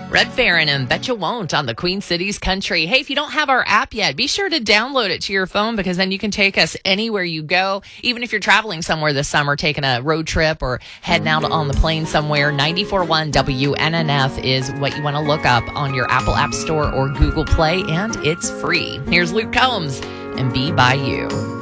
Red Farron and Bet You Won't on the Queen Cities Country. Hey, if you don't have our app yet, be sure to download it to your phone because then you can take us anywhere you go. Even if you're traveling somewhere this summer, taking a road trip or heading out on the plane somewhere, 94.1 WNNF is what you want to look up on your Apple App Store or Google Play, and it's free. Here's Luke Combs and Be By You.